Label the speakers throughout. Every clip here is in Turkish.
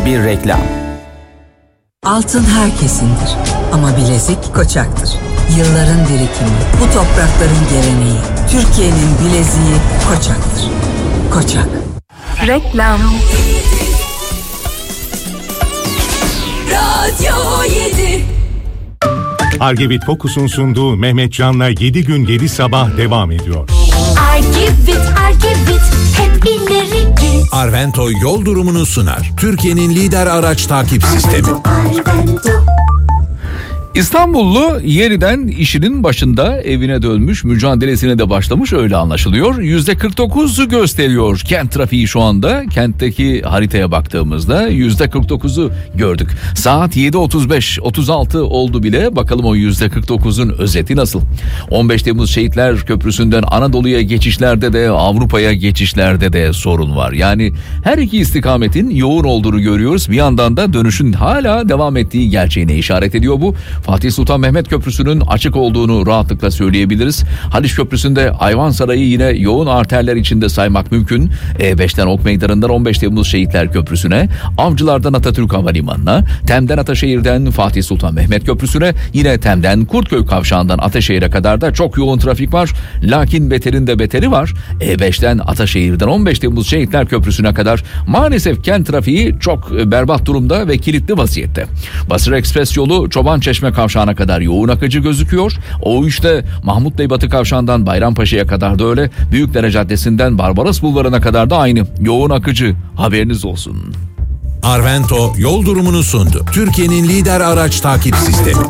Speaker 1: bir reklam.
Speaker 2: Altın herkesindir ama bilezik Koçak'tır. Yılların birikimi, bu toprakların geleneği. Türkiye'nin bileziği Koçak'tır. Koçak.
Speaker 3: Reklam.
Speaker 4: Radyo 7.
Speaker 5: Argevit Focus'un sunduğu Mehmet Can'la 7 gün 7 sabah devam ediyor.
Speaker 4: Argevit, hep ileri git.
Speaker 6: Arvento yol durumunu sunar. Türkiye'nin lider araç takip sistemi.
Speaker 7: İstanbullu yeniden işinin başında, evine dönmüş, mücadelesine de başlamış, öyle anlaşılıyor. %49'u gösteriyor kent trafiği şu anda. Kentteki haritaya baktığımızda %49'u gördük. Saat 7.35, 36 oldu bile. Bakalım o %49'un özeti nasıl? 15 Temmuz Şehitler Köprüsü'nden Anadolu'ya geçişlerde de Avrupa'ya geçişlerde de sorun var. Yani her iki istikametin yoğun olduğunu görüyoruz. Bir yandan da dönüşün hala devam ettiği gerçeğine işaret ediyor bu. Fatih Sultan Mehmet Köprüsü'nün açık olduğunu rahatlıkla söyleyebiliriz. Haliç Köprüsü'nde Ayvansaray'ı yine yoğun arterler içinde saymak mümkün. E5'ten Ok Meydanı'ndan 15 Temmuz Şehitler Köprüsü'ne, Avcılar'dan Atatürk Havalimanı'na, Tem'den Ataşehir'den Fatih Sultan Mehmet Köprüsü'ne, yine Tem'den Kurtköy Kavşağı'ndan Ataşehir'e kadar da çok yoğun trafik var. Lakin beterin de beteri var. E5'ten Ataşehir'den 15 Temmuz Şehitler Köprüsü'ne kadar maalesef kent trafiği çok berbat durumda ve kilitli vaziyette. Basra Ekspres yolu Çobançeşme Kavşağı'na kadar yoğun akıcı gözüküyor. O3'te Mahmut Bey Batı Kavşağı'ndan Bayrampaşa'ya kadar da öyle. Büyükdere Caddesi'nden Barbaros Bulvarı'na kadar da aynı. Yoğun akıcı, haberiniz olsun.
Speaker 6: Arvento yol durumunu sundu. Türkiye'nin lider araç takip sistemi.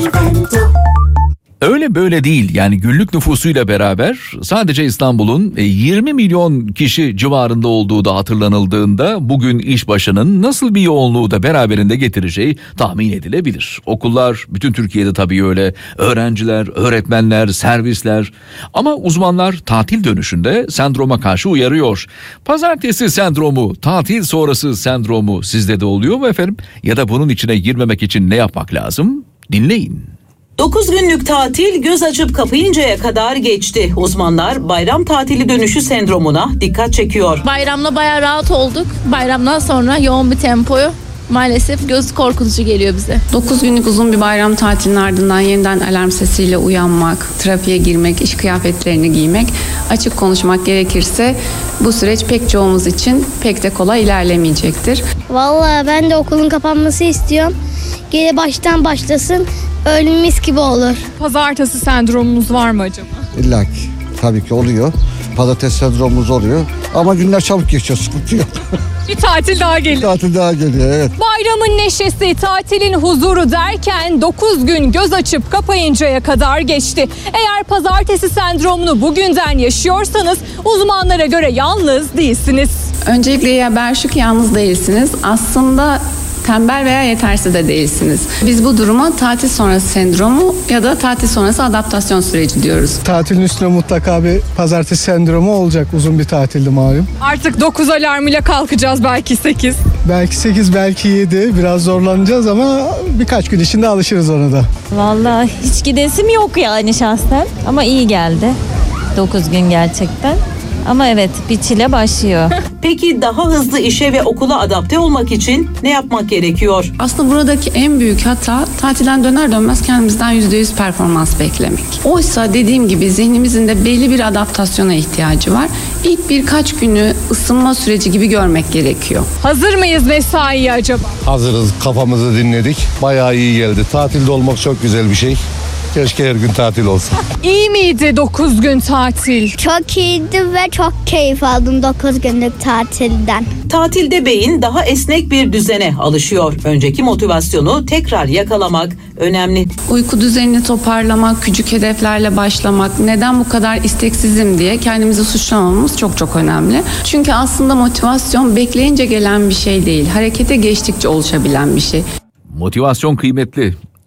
Speaker 7: Öyle böyle değil, yani günlük nüfusuyla beraber sadece İstanbul'un 20 milyon kişi civarında olduğu da hatırlanıldığında bugün iş başının nasıl bir yoğunluğu da beraberinde getireceği tahmin edilebilir. Okullar bütün Türkiye'de tabii öyle, öğrenciler, öğretmenler, servisler, ama uzmanlar tatil dönüşünde sendroma karşı uyarıyor. Pazartesi sendromu, tatil sonrası sendromu sizde de oluyor mu efendim? Ya da bunun içine girmemek için ne yapmak lazım? Dinleyin.
Speaker 8: 9 günlük tatil göz açıp kapayıncaya kadar geçti. Uzmanlar bayram tatili dönüşü sendromuna dikkat çekiyor.
Speaker 9: Bayramla bayağı rahat olduk. Bayramdan sonra yoğun bir tempoyu maalesef göz korkutucu geliyor bize.
Speaker 10: 9 günlük uzun bir bayram tatilinin ardından yeniden alarm sesiyle uyanmak, trafiğe girmek, iş kıyafetlerini giymek, açık konuşmak gerekirse bu süreç pek çoğumuz için pek de kolay ilerlemeyecektir.
Speaker 11: Vallahi ben de okulun kapanması istiyorum. Geri baştan başlasın. Öyle mis gibi olur.
Speaker 3: Pazartesi sendromumuz var mı acaba?
Speaker 12: İlla ki. Tabii ki oluyor. Pazartesi sendromumuz oluyor. Ama günler çabuk geçiyor, sıkıntı yok.
Speaker 3: Bir tatil daha geliyor.
Speaker 12: Tatil daha geliyor, evet.
Speaker 3: Bayramın neşesi, tatilin huzuru derken 9 gün göz açıp kapayıncaya kadar geçti. Eğer pazartesi sendromunu bugünden yaşıyorsanız uzmanlara göre yalnız değilsiniz.
Speaker 10: Öncelikle iyi haber şu ki yalnız değilsiniz. Aslında tembel veya yetersiz de değilsiniz. Biz bu duruma tatil sonrası sendromu ya da tatil sonrası adaptasyon süreci diyoruz.
Speaker 13: Tatilin üstüne mutlaka bir pazartesi sendromu olacak. Uzun bir tatildi malum.
Speaker 3: Artık 9 alarmıyla kalkacağız, belki 8.
Speaker 13: Belki 8, belki 7. Biraz zorlanacağız ama birkaç gün içinde alışırız ona da.
Speaker 14: Vallahi hiç gidesim yok yani şahsen. Ama iyi geldi. 9 gün gerçekten. Ama evet, bir çile başlıyor.
Speaker 8: Peki daha hızlı işe ve okula adapte olmak için ne yapmak gerekiyor?
Speaker 10: Aslında buradaki en büyük hata tatilden döner dönmez kendimizden %100 performans beklemek. Oysa dediğim gibi zihnimizin de belli bir adaptasyona ihtiyacı var. İlk birkaç günü ısınma süreci gibi görmek gerekiyor.
Speaker 3: Hazır mıyız mesaiye acaba?
Speaker 15: Hazırız, kafamızı dinledik. Bayağı iyi geldi. Tatilde olmak çok güzel bir şey. Keşke her gün tatil olsa.
Speaker 3: İyi miydi 9 gün tatil?
Speaker 11: Çok iyiydi ve çok keyif aldım 9 günlük tatilden.
Speaker 8: Tatilde beyin daha esnek bir düzene alışıyor. Önceki motivasyonu tekrar yakalamak önemli.
Speaker 10: Uyku düzenini toparlamak, küçük hedeflerle başlamak, neden bu kadar isteksizim diye kendimizi suçlamamamız çok çok önemli. Çünkü aslında motivasyon bekleyince gelen bir şey değil, harekete geçtikçe oluşabilen bir şey.
Speaker 7: Motivasyon kıymetli.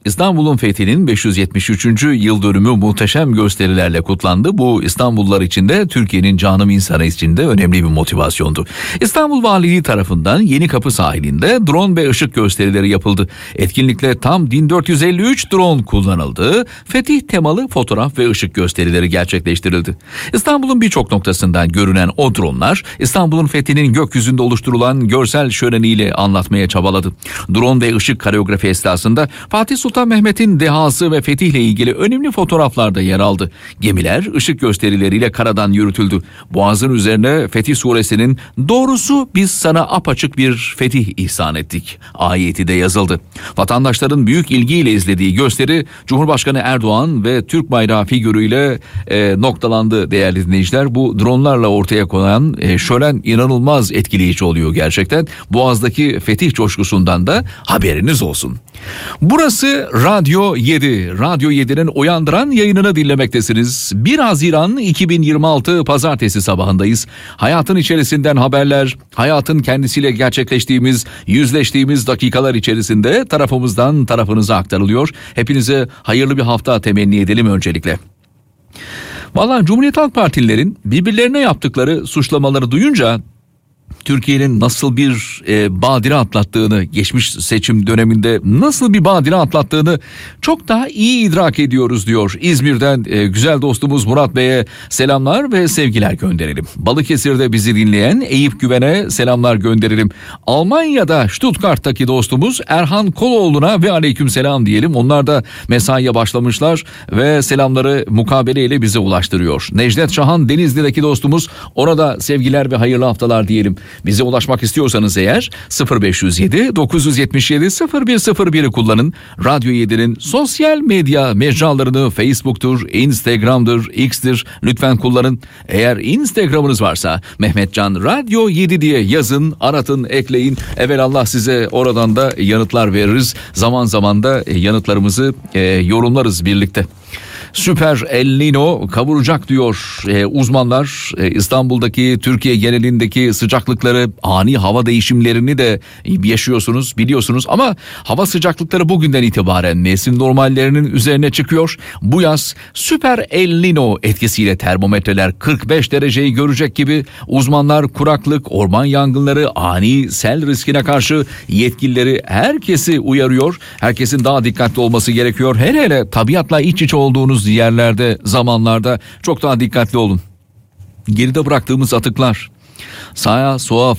Speaker 7: İstanbul'un fethinin 573. yıl dönümü muhteşem gösterilerle kutlandı. Bu İstanbullular için de Türkiye'nin canım insanı için de önemli bir motivasyondu. İstanbul Valiliği tarafından Yenikapı sahilinde drone ve ışık gösterileri yapıldı. Etkinlikle tam 1453 drone kullanıldı. Fetih temalı fotoğraf ve ışık gösterileri gerçekleştirildi. İstanbul'un birçok noktasından görünen o dronelar İstanbul'un fethinin gökyüzünde oluşturulan görsel şöleniyle anlatmaya çabaladı. Drone ve ışık koreografi esnasında Fatih Sultan Mehmet'in dehası ve fetihle ilgili önemli fotoğraflar da yer aldı. Gemiler ışık gösterileriyle karadan yürütüldü. Boğazın üzerine Fetih Suresinin "Doğrusu biz sana apaçık bir fetih ihsan ettik" ayeti de yazıldı. Vatandaşların büyük ilgiyle izlediği gösteri Cumhurbaşkanı Erdoğan ve Türk bayrağı figürüyle noktalandı değerli dinleyiciler. Bu dronlarla ortaya konan şölen inanılmaz etkileyici oluyor gerçekten. Boğaz'daki fetih coşkusundan da haberiniz olsun. Burası Radyo 7. Radyo 7'nin uyandıran yayınını dinlemektesiniz. 1 Haziran 2026 Pazartesi sabahındayız. Hayatın içerisinden haberler, hayatın kendisiyle gerçekleştiğimiz, yüzleştiğimiz dakikalar içerisinde tarafımızdan tarafınıza aktarılıyor. Hepinize hayırlı bir hafta temenni edelim öncelikle. Vallahi Cumhuriyet Halk Partililerin birbirlerine yaptıkları suçlamaları duyunca Türkiye'nin nasıl bir badire atlattığını, geçmiş seçim döneminde nasıl bir badire atlattığını çok daha iyi idrak ediyoruz diyor. İzmir'den güzel dostumuz Murat Bey'e selamlar ve sevgiler gönderelim. Balıkesir'de bizi dinleyen Eyüp Güven'e selamlar gönderelim. Almanya'da Stuttgart'taki dostumuz Erhan Koloğlu'na ve aleykümselam diyelim. Onlar da mesaiye başlamışlar ve selamları mukabeleyle bize ulaştırıyor. Necdet Şahan Denizli'deki dostumuz, ona da sevgiler ve hayırlı haftalar diyelim. Bize ulaşmak istiyorsanız eğer 0507 977 0101'i kullanın. Radyo 7'nin sosyal medya mecralarını Facebook'tur, Instagram'dır, X'tir lütfen kullanın. Eğer Instagram'ınız varsa Mehmetcan Radyo 7 diye yazın, aratın, ekleyin. Evelallah size oradan da yanıtlar veririz. Zaman zaman da yanıtlarımızı yorumlarız birlikte. Süper El Nino kavuracak diyor uzmanlar. İstanbul'daki, Türkiye genelindeki sıcaklıkları, ani hava değişimlerini de yaşıyorsunuz, biliyorsunuz. Ama hava sıcaklıkları bugünden itibaren mevsim normallerinin üzerine çıkıyor. Bu yaz Süper El Nino etkisiyle termometreler 45 dereceyi görecek gibi. Uzmanlar kuraklık, orman yangınları, ani sel riskine karşı yetkilileri, herkesi uyarıyor. Herkesin daha dikkatli olması gerekiyor. Hele tabiatla iç içe olduğunuz yerlerde, zamanlarda çok daha dikkatli olun. Geride bıraktığımız atıklar, sağa sola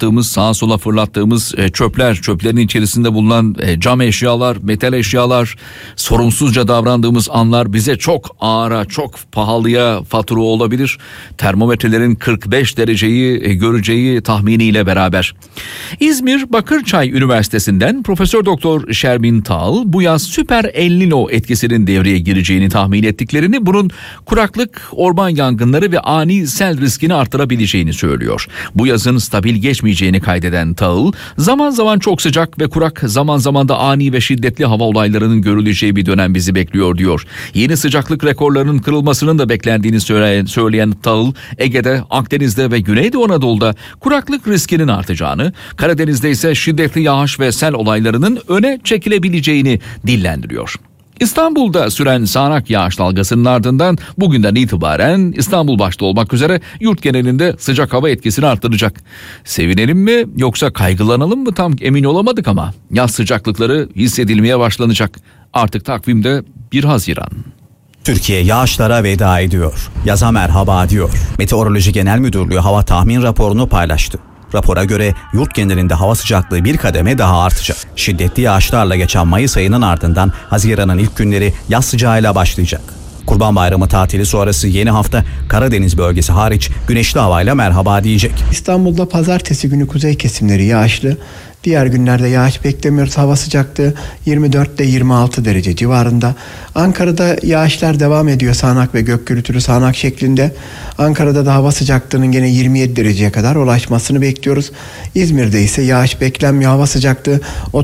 Speaker 7: fırlattığımız çöpler, çöplerin içerisinde bulunan cam eşyalar, metal eşyalar, sorumsuzca davrandığımız anlar bize çok ağıra, çok pahalıya fatura olabilir. Termometrelerin 45 dereceyi göreceği tahminiyle beraber. İzmir Bakırçay Üniversitesi'nden Profesör Doktor Şermin Tal bu yaz Süper El Nino etkisinin devreye gireceğini tahmin ettiklerini, bunun kuraklık, orman yangınları ve ani sel riskini arttırabileceğini söylüyor. Bu yazın stabil geçmeyeceğini kaydeden Tağıl, zaman zaman çok sıcak ve kurak, zaman zaman da ani ve şiddetli hava olaylarının görüleceği bir dönem bizi bekliyor diyor. Yeni sıcaklık rekorlarının kırılmasının da beklendiğini söyleyen Tağıl, Ege'de, Akdeniz'de ve Güneydoğu Anadolu'da kuraklık riskinin artacağını, Karadeniz'de ise şiddetli yağış ve sel olaylarının öne çekilebileceğini dillendiriyor. İstanbul'da süren sağanak yağış dalgasının ardından bugünden itibaren İstanbul başta olmak üzere yurt genelinde sıcak hava etkisini arttıracak. Sevinelim mi yoksa kaygılanalım mı tam emin olamadık ama yaz sıcaklıkları hissedilmeye başlanacak. Artık takvimde 1 Haziran.
Speaker 1: Türkiye yağışlara veda ediyor. Yaza merhaba diyor. Meteoroloji Genel Müdürlüğü hava tahmin raporunu paylaştı. Rapora göre yurt genelinde hava sıcaklığı bir kademe daha artacak. Şiddetli yağışlarla geçen Mayıs ayının ardından Haziran'ın ilk günleri yaz sıcağıyla başlayacak. Kurban Bayramı tatili sonrası yeni hafta Karadeniz bölgesi hariç güneşli havayla merhaba diyecek.
Speaker 16: İstanbul'da pazartesi günü kuzey kesimleri yağışlı. Diğer günlerde yağış beklemiyoruz. Hava sıcaklığı 24 ile 26 derece civarında. Ankara'da yağışlar devam ediyor. Sağanak ve gök gürültülü sağanak şeklinde. Ankara'da da hava sıcaklığının gene 27 dereceye kadar ulaşmasını bekliyoruz. İzmir'de ise yağış beklenmiyor. Hava sıcaklığı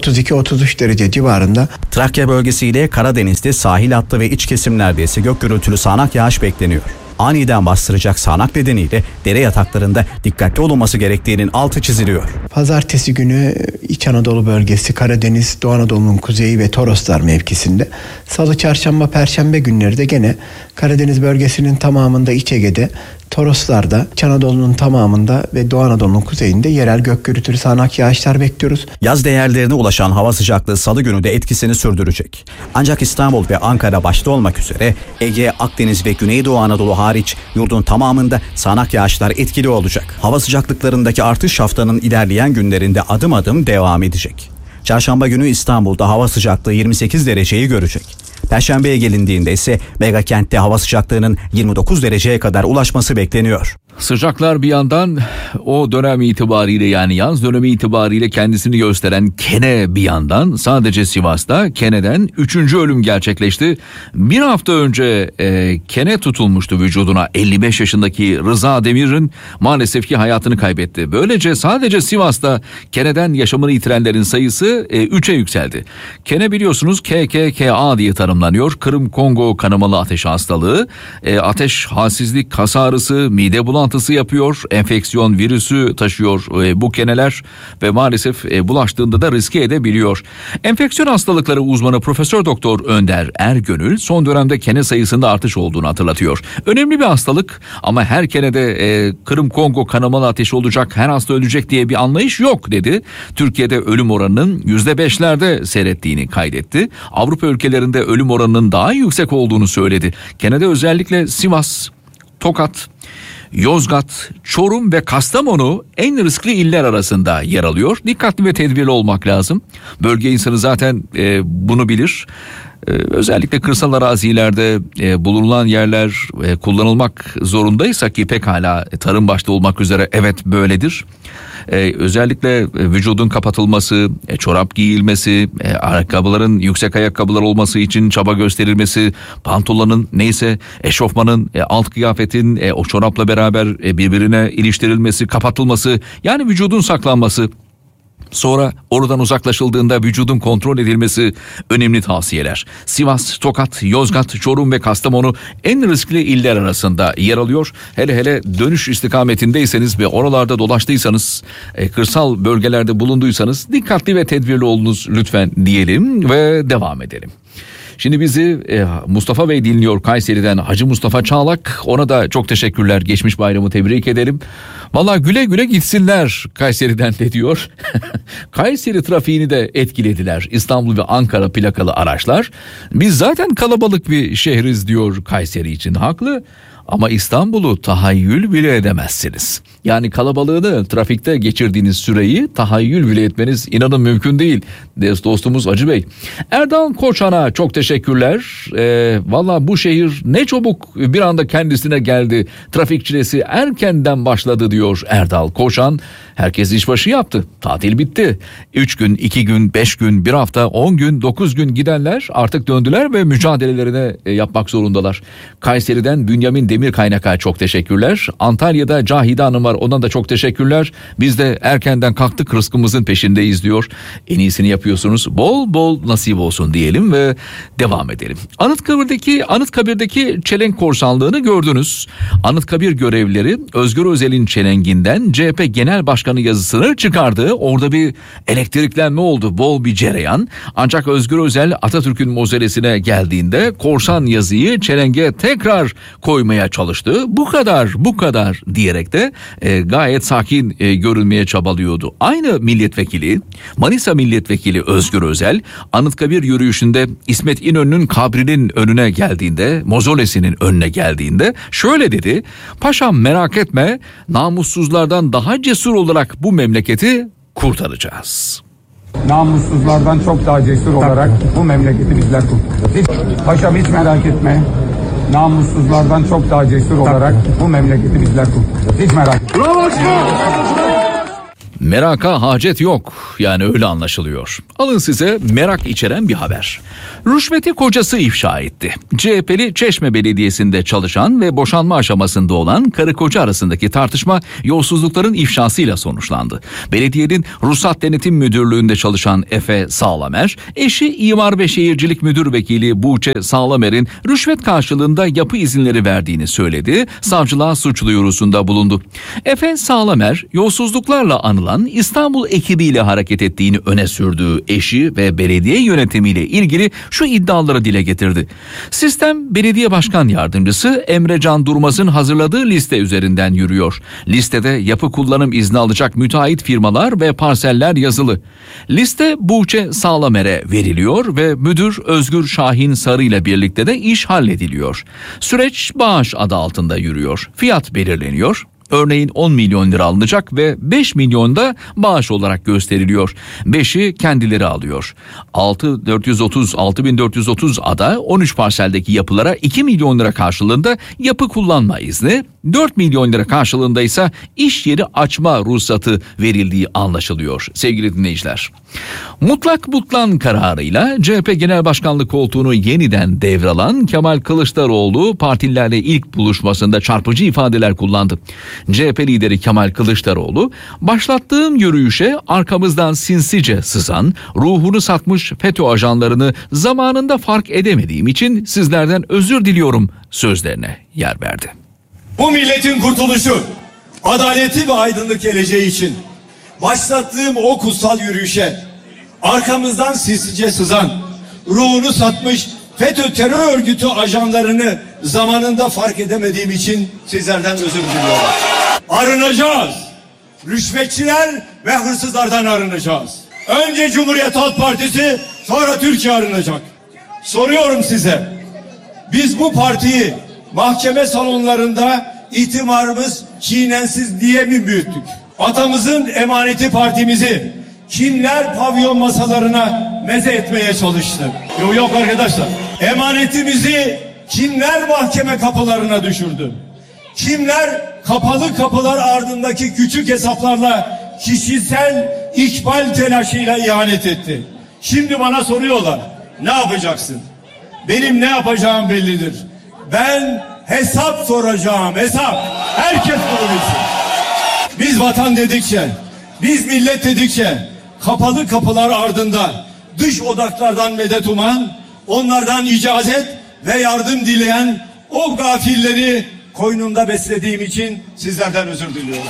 Speaker 16: 32-33 derece civarında.
Speaker 1: Trakya bölgesiyle Karadeniz'de sahil hattı ve iç kesimlerde ise gök gürültülü sağanak yağış bekleniyor. Aniden bastıracak sağanak nedeniyle dere yataklarında dikkatli olunması gerektiğinin altı çiziliyor.
Speaker 16: Pazartesi günü İç Anadolu bölgesi, Karadeniz, Doğu Anadolu'nun kuzeyi ve Toroslar mevkisinde. Salı, çarşamba, perşembe günleri de gene Karadeniz bölgesinin tamamında, İç Ege'de, Toroslar'da, İç Anadolu'nun tamamında ve Doğu Anadolu'nun kuzeyinde yerel gök gürültülü sağanak yağışlar bekliyoruz.
Speaker 1: Yaz değerlerine ulaşan hava sıcaklığı salı günü de etkisini sürdürecek. Ancak İstanbul ve Ankara başta olmak üzere Ege, Akdeniz ve Güneydoğu Anadolu hariç yurdun tamamında sağanak yağışlar etkili olacak. Hava sıcaklıklarındaki artış haftanın ilerleyen günlerinde adım adım devam edecek. Çarşamba günü İstanbul'da hava sıcaklığı 28 dereceyi görecek. Perşembeye gelindiğinde ise megakentte hava sıcaklığının 29 dereceye kadar ulaşması bekleniyor.
Speaker 7: Sıcaklar bir yandan o dönem itibariyle, yani yaz dönemi itibariyle kendisini gösteren kene bir yandan. Sadece Sivas'ta keneden 3. ölüm gerçekleşti. Bir hafta önce kene tutulmuştu vücuduna 55 yaşındaki Rıza Demir'in, maalesef ki hayatını kaybetti. Böylece sadece Sivas'ta keneden yaşamını yitirenlerin sayısı 3'e yükseldi. Kene biliyorsunuz KKKA diye tanımlanıyor. Kırım-Kongo kanamalı ateş hastalığı. Ateş, halsizlik, kas ağrısı, mide bulantısı yapıyor, enfeksiyon virüsü taşıyor bu keneler ve maalesef bulaştığında da riske edebiliyor. Enfeksiyon hastalıkları uzmanı Profesör Doktor Önder Ergönül son dönemde kene sayısında artış olduğunu hatırlatıyor. Önemli bir hastalık ama her kenede Kırım-Kongo kanamalı ateşi olacak, her hasta ölecek diye bir anlayış yok dedi. Türkiye'de ölüm oranının %5'lerde seyrettiğini kaydetti. Avrupa ülkelerinde ölüm oranının daha yüksek olduğunu söyledi. Kenede özellikle Sivas, Tokat, Yozgat, Çorum ve Kastamonu en riskli iller arasında yer alıyor. Dikkatli ve tedbirli olmak lazım. Bölge insanı zaten bunu bilir. Özellikle kırsal arazilerde bulunan yerler kullanılmak zorundaysa, ki pekala tarım başta olmak üzere evet böyledir. Özellikle vücudun kapatılması, çorap giyilmesi, ayakkabıların yüksek ayakkabılar olması için çaba gösterilmesi, pantolonun neyse eşofmanın, alt kıyafetin o çorapla beraber birbirine iliştirilmesi, kapatılması, yani vücudun saklanması. Sonra oradan uzaklaşıldığında vücudun kontrol edilmesi önemli tavsiyeler. Sivas, Tokat, Yozgat, Çorum ve Kastamonu en riskli iller arasında yer alıyor. Hele hele dönüş istikametindeyseniz ve oralarda dolaştıysanız, kırsal bölgelerde bulunduysanız dikkatli ve tedbirli olunuz lütfen diyelim ve devam edelim. Şimdi bizi Mustafa Bey dinliyor Kayseri'den, Hacı Mustafa Çağlak. Ona da çok teşekkürler. Geçmiş bayramı tebrik edelim. Vallahi güle güle gitsinler Kayseri'den de diyor. Kayseri trafiğini de etkilediler İstanbul ve Ankara plakalı araçlar. Biz zaten kalabalık bir şehriz diyor Kayseri için. Haklı. Ama İstanbul'u tahayyül bile edemezsiniz. Yani kalabalığını, trafikte geçirdiğiniz süreyi tahayyül bile etmeniz inanın mümkün değil. Dostumuz Hacı Bey. Erdal Koçan'a çok teşekkürler. Valla bu şehir ne çabuk bir anda kendisine geldi. Trafik çilesi erkenden başladı diyor Erdal Koçan. Herkes işbaşı yaptı. Tatil bitti. 3 gün, 2 gün, 5 gün, 1 hafta, 10 gün, 9 gün gidenler artık döndüler ve mücadelelerini yapmak zorundalar. Kayseri'den Bünyamin Demir Kaynak'a çok teşekkürler. Antalya'da Cahide Hanım var, ona da çok teşekkürler. Biz de erkenden kalktık, rızkımızın peşindeyiz diyor. En iyisini yapıyorsunuz. Bol bol nasip olsun diyelim ve devam edelim. Anıtkabir'deki çelenk korsanlığını gördünüz. Anıtkabir görevlileri Özgür Özel'in çelenginden CHP Genel Başkanı yazısını çıkardı. Orada bir elektriklenme oldu, bol bir cereyan. Ancak Özgür Özel Atatürk'ün mozolesine geldiğinde korsan yazıyı çelenge tekrar koymaya çalıştı. Bu kadar diyerek de gayet sakin görünmeye çabalıyordu. Aynı milletvekili, Manisa milletvekili Özgür Özel Anıtkabir yürüyüşünde İsmet İnönü'nün kabrinin önüne geldiğinde, mozolesinin önüne geldiğinde şöyle dedi: "Paşam merak etme, namussuzlardan daha cesur olarak bu memleketi kurtaracağız."
Speaker 17: Namussuzlardan çok daha cesur olarak bu memleketi bizler kurtaracağız. Paşam hiç merak etme. Namussuzlardan çok daha cesur olarak bu memleketi bizler kurtaracağız. Hiç merak etme.
Speaker 7: Meraka hacet yok, yani öyle anlaşılıyor. Alın size merak içeren bir haber. Rüşveti kocası ifşa etti. CHP'li Çeşme Belediyesi'nde çalışan ve boşanma aşamasında olan karı koca arasındaki tartışma yolsuzlukların ifşasıyla sonuçlandı. Belediyenin Ruhsat Denetim Müdürlüğü'nde çalışan Efe Sağlamer, eşi İmar ve Şehircilik Müdür Vekili Buğçe Sağlamer'in rüşvet karşılığında yapı izinleri verdiğini söyledi. Savcılığa suç duyurusunda bulundu. Efe Sağlamer, yolsuzluklarla anılan Öcalan İstanbul ekibiyle hareket ettiğini öne sürdüğü eşi ve belediye yönetimiyle ilgili şu iddiaları dile getirdi. Sistem belediye başkan yardımcısı Emre Can Durmaz'ın hazırladığı liste üzerinden yürüyor. Listede yapı kullanım izni alacak müteahhit firmalar ve parseller yazılı. Liste Buğçe Sağlamer'e veriliyor ve müdür Özgür Şahin Sarı ile birlikte de iş hallediliyor. Süreç bağış adı altında yürüyor. Fiyat belirleniyor. Örneğin 10 milyon lira alınacak ve 5 milyon da bağış olarak gösteriliyor. 5'i kendileri alıyor. 6430 ada 13 parseldeki yapılara 2 milyon lira karşılığında yapı kullanma izni, 4 milyon lira karşılığında ise iş yeri açma ruhsatı verildiği anlaşılıyor sevgili dinleyiciler. Mutlak butlan kararıyla CHP Genel Başkanlık koltuğunu yeniden devralan Kemal Kılıçdaroğlu partililerle ilk buluşmasında çarpıcı ifadeler kullandı. CHP lideri Kemal Kılıçdaroğlu, başlattığım yürüyüşe arkamızdan sinsice sızan, ruhunu satmış FETÖ ajanlarını zamanında fark edemediğim için sizlerden özür diliyorum sözlerine yer verdi.
Speaker 18: Bu milletin kurtuluşu, adaleti ve aydınlık geleceği için başlattığım o kutsal yürüyüşe arkamızdan sinsice sızan, ruhunu satmış FETÖ terör örgütü ajanlarını zamanında fark edemediğim için sizlerden özür diliyorum. Arınacağız. Rüşvetçiler ve hırsızlardan arınacağız. Önce Cumhuriyet Halk Partisi, sonra Türkiye arınacak. Soruyorum size, biz bu partiyi mahkeme salonlarında itibarımız çiğnensiz diye mi büyüttük? Atamızın emaneti partimizi kimler pavyon masalarına meze etmeye çalıştı? Yok arkadaşlar. Emanetimizi kimler mahkeme kapılarına düşürdü? Kimler kapalı kapılar ardındaki küçük hesaplarla kişisel ikbal telaşıyla ihanet etti? Şimdi bana soruyorlar, ne yapacaksın? Benim ne yapacağım bellidir. Ben hesap soracağım, hesap. Herkes bunu bilsin. Biz vatan dedikçe, biz millet dedikçe kapalı kapılar ardında dış odaklardan medet uman, onlardan icazet ve yardım dileyen o gafilleri koynumda beslediğim için sizlerden özür diliyorum.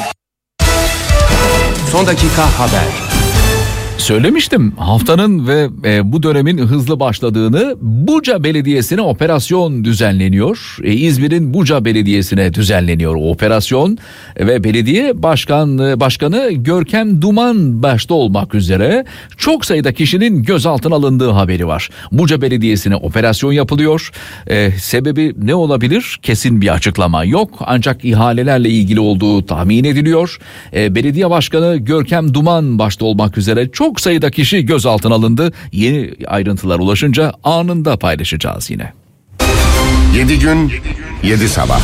Speaker 19: Son dakika haber.
Speaker 7: Söylemiştim, haftanın ve bu dönemin hızlı başladığını. Buca Belediyesi'ne operasyon düzenleniyor. İzmir'in Buca Belediyesi'ne düzenleniyor o operasyon ve belediye başkanı Görkem Duman başta olmak üzere çok sayıda kişinin gözaltına alındığı haberi var. Buca Belediyesi'ne operasyon yapılıyor. Sebebi ne olabilir? Kesin bir açıklama yok. Ancak ihalelerle ilgili olduğu tahmin ediliyor. Belediye başkanı Görkem Duman başta olmak üzere çok sayıda kişi gözaltına alındı. Yeni ayrıntılar ulaşınca anında paylaşacağız yine.
Speaker 19: 7 gün 7 sabah.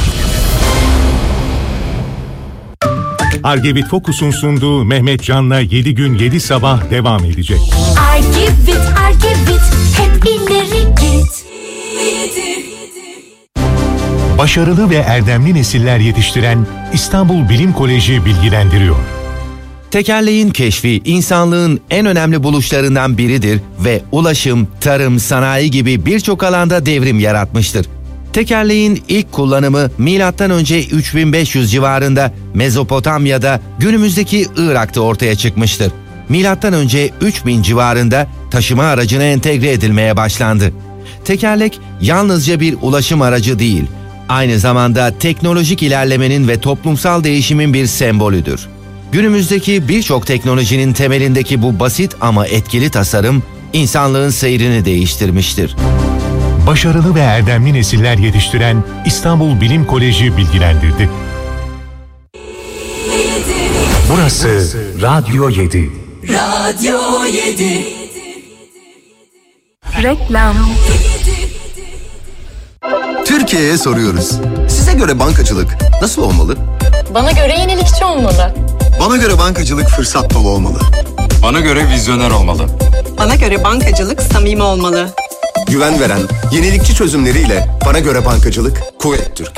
Speaker 5: Argevit Focus'un sunduğu Mehmet Can'la 7 gün 7 sabah devam edecek.
Speaker 4: Argevit hep ileri git.
Speaker 5: Başarılı ve erdemli nesiller yetiştiren İstanbul Bilim Koleji bilgilendiriyor.
Speaker 20: Tekerleğin keşfi insanlığın en önemli buluşlarından biridir ve ulaşım, tarım, sanayi gibi birçok alanda devrim yaratmıştır. Tekerleğin ilk kullanımı M.Ö. 3500 civarında Mezopotamya'da, günümüzdeki Irak'ta ortaya çıkmıştır. M.Ö. 3000 civarında taşıma aracına entegre edilmeye başlandı. Tekerlek yalnızca bir ulaşım aracı değil, aynı zamanda teknolojik ilerlemenin ve toplumsal değişimin bir sembolüdür. Günümüzdeki birçok teknolojinin temelindeki bu basit ama etkili tasarım, insanlığın seyrini değiştirmiştir.
Speaker 5: Başarılı ve erdemli nesiller yetiştiren İstanbul Bilim Koleji bilgilendirdi. Burası Radyo 7.
Speaker 4: Radyo 7.
Speaker 21: Reklam.
Speaker 22: Türkiye'ye soruyoruz. Size göre bankacılık nasıl olmalı?
Speaker 23: Bana göre yenilikçi olmalı.
Speaker 22: Bana göre bankacılık fırsat dolu olmalı.
Speaker 24: Bana göre vizyoner olmalı.
Speaker 25: Bana göre bankacılık samimi olmalı.
Speaker 22: Güven veren, yenilikçi çözümleriyle bana göre bankacılık kuvvet Türk.